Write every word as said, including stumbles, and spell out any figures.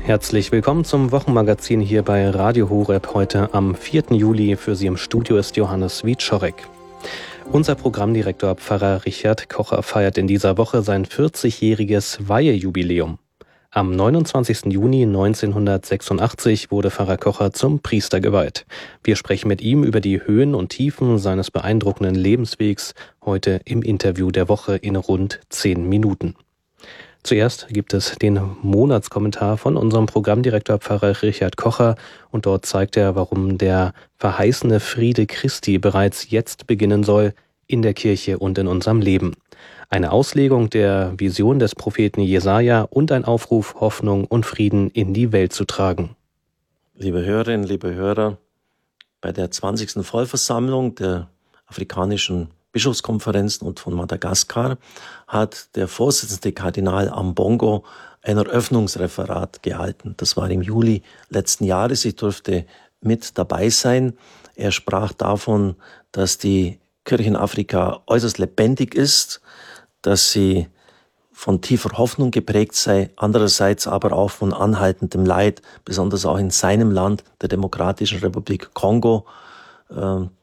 Herzlich willkommen zum Wochenmagazin hier bei Radio Horeb heute am vierten Juli. Für Sie im Studio ist Johannes Wieczorek. Unser Programmdirektor Pfarrer Richard Kocher feiert in dieser Woche sein vierzigjähriges Weihejubiläum. Am neunundzwanzigsten Juni neunzehnhundertsechsundachtzig wurde Pfarrer Kocher zum Priester geweiht. Wir sprechen mit ihm über die Höhen und Tiefen seines beeindruckenden Lebenswegs heute im Interview der Woche in rund zehn Minuten. Zuerst gibt es den Monatskommentar von unserem Programmdirektor Pfarrer Richard Kocher und dort zeigt er, warum der verheißene Friede Christi bereits jetzt beginnen soll in der Kirche und in unserem Leben. Eine Auslegung der Vision des Propheten Jesaja und ein Aufruf, Hoffnung und Frieden in die Welt zu tragen. Liebe Hörerinnen, liebe Hörer, bei der zwanzigsten Vollversammlung der afrikanischen Bischofskonferenzen und von Madagaskar hat der Vorsitzende Kardinal Ambongo ein Eröffnungsreferat gehalten. Das war im Juli letzten Jahres. Ich durfte mit dabei sein. Er sprach davon, dass die Kirche in Afrika äußerst lebendig ist, dass sie von tiefer Hoffnung geprägt sei, andererseits aber auch von anhaltendem Leid, besonders auch in seinem Land, der Demokratischen Republik Kongo.